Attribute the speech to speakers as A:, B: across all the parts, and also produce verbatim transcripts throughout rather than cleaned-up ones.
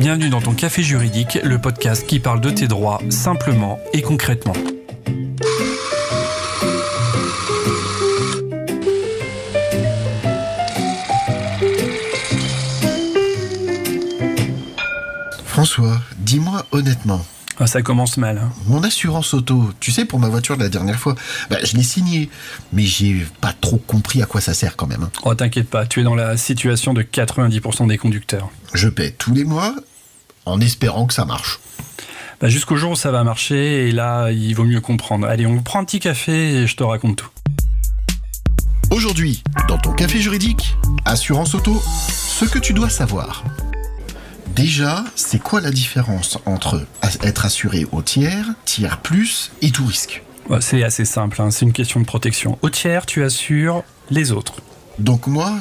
A: Bienvenue dans ton Café Juridique, le podcast qui parle de tes droits simplement et concrètement.
B: François, dis-moi honnêtement.
A: Ah, ça commence mal. Hein.
B: Mon assurance auto, tu sais, pour ma voiture de la dernière fois, bah, je l'ai signée, mais j'ai pas trop compris à quoi ça sert quand même. Hein.
A: Oh, t'inquiète pas, tu es dans la situation de quatre-vingt-dix pour cent des conducteurs.
B: Je paie tous les mois en espérant que ça marche.
A: Bah, jusqu'au jour où ça va marcher, et là, il vaut mieux comprendre. Allez, on prend un petit café et je te raconte tout.
B: Aujourd'hui, dans ton Café Juridique, assurance auto, ce que tu dois savoir. Déjà, c'est quoi la différence entre être assuré au tiers, tiers plus et tout risque ?
A: Bah, c'est assez simple, hein, c'est une question de protection. Au tiers, tu assures les autres.
B: Donc moi,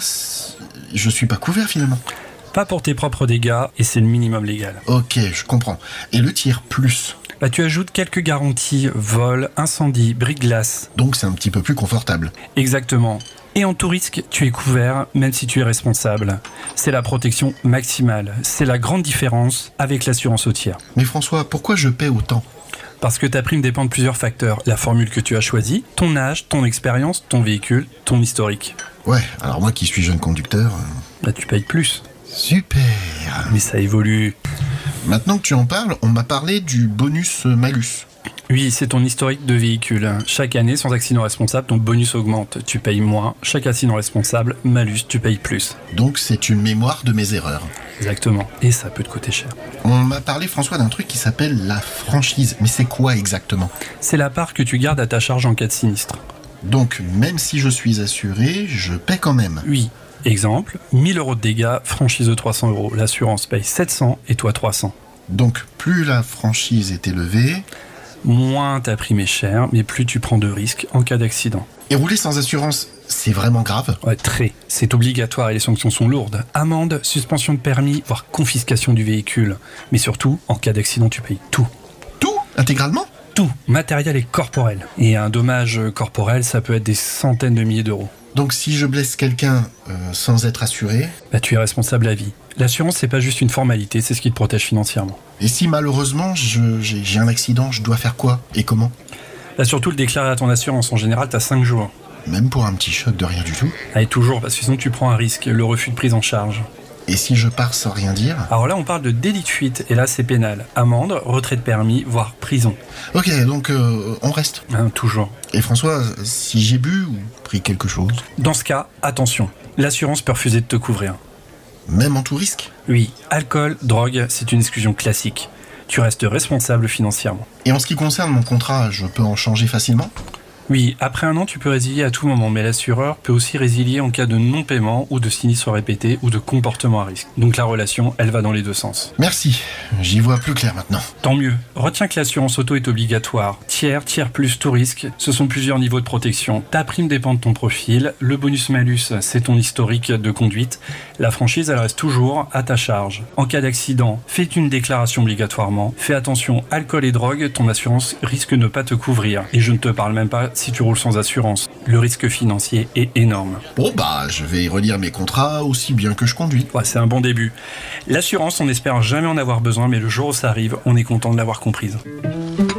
B: je suis pas couvert finalement ?
A: Pas pour tes propres dégâts, et c'est le minimum légal.
B: Ok, je comprends. Et le tiers plus ?
A: Bah, tu ajoutes quelques garanties, vol, incendie, brise-glace.
B: Donc c'est un petit peu plus confortable.
A: Exactement. Et en tout risque, tu es couvert, même si tu es responsable. C'est la protection maximale. C'est la grande différence avec l'assurance au tiers.
B: Mais François, pourquoi je paie autant ?
A: Parce que ta prime dépend de plusieurs facteurs. La formule que tu as choisie, ton âge, ton expérience, ton véhicule, ton historique.
B: Ouais, alors moi qui suis jeune conducteur... Euh...
A: Bah, tu payes plus.
B: Super.
A: Mais ça évolue.
B: Maintenant que tu en parles, on m'a parlé du bonus-malus.
A: Oui, c'est ton historique de véhicule. Chaque année, sans accident responsable, ton bonus augmente. Tu payes moins. Chaque accident responsable, malus, tu payes plus.
B: Donc c'est une mémoire de mes erreurs.
A: Exactement. Et ça peut te coûter cher.
B: On m'a parlé, François, d'un truc qui s'appelle la franchise. Mais c'est quoi exactement ?
A: C'est la part que tu gardes à ta charge en cas de sinistre.
B: Donc même si je suis assuré, je paie quand même ?
A: Oui. Exemple, mille euros de dégâts, franchise de trois cents euros. L'assurance paye sept cents et toi trois cents.
B: Donc plus la franchise est élevée...
A: moins ta prime est chère, mais plus tu prends de risques en cas d'accident.
B: Et rouler sans assurance, c'est vraiment grave ?
A: Ouais, très. C'est obligatoire et les sanctions sont lourdes. Amende, suspension de permis, voire confiscation du véhicule. Mais surtout, en cas d'accident, tu payes tout.
B: Tout ? Intégralement ?
A: Tout. Matériel et corporel. Et un dommage corporel, ça peut être des centaines de milliers d'euros.
B: Donc si je blesse quelqu'un euh, sans être assuré...
A: Bah, tu es responsable à vie. L'assurance, c'est pas juste une formalité, c'est ce qui te protège financièrement.
B: Et si malheureusement je, j'ai, j'ai un accident, je dois faire quoi et comment ?
A: Là, surtout le déclarer à ton assurance. En général, t'as cinq jours.
B: Même pour un petit choc de rien du tout ?
A: Allez, toujours, parce que sinon tu prends un risque, le refus de prise en charge.
B: Et si je pars sans rien dire ?
A: Alors là, on parle de délit de fuite, et là, c'est pénal. Amende, retrait de permis, voire prison.
B: Ok, donc euh, on reste.
A: Hein, toujours.
B: Et François, si j'ai bu ou pris quelque chose ?
A: Dans ce cas, attention, l'assurance peut refuser de te couvrir.
B: Même en tout risque ?
A: Oui, alcool, drogue, c'est une exclusion classique. Tu restes responsable financièrement.
B: Et en ce qui concerne mon contrat, je peux en changer facilement ?
A: Oui, après un an, tu peux résilier à tout moment, mais l'assureur peut aussi résilier en cas de non-paiement ou de sinistre répété ou de comportement à risque. Donc la relation, elle va dans les deux sens.
B: Merci, j'y vois plus clair maintenant.
A: Tant mieux. Retiens que l'assurance auto est obligatoire. Tiers, tiers plus, tout risque, ce sont plusieurs niveaux de protection. Ta prime dépend de ton profil. Le bonus-malus, c'est ton historique de conduite. La franchise, elle reste toujours à ta charge. En cas d'accident, fais une déclaration obligatoirement. Fais attention, alcool et drogue, ton assurance risque de ne pas te couvrir. Et je ne te parle même pas si tu roules sans assurance. Le risque financier est énorme.
B: Bon bah, je vais relire mes contrats aussi bien que je conduis.
A: Ouais, c'est un bon début. L'assurance, on n'espère jamais en avoir besoin, mais le jour où ça arrive, on est content de l'avoir comprise.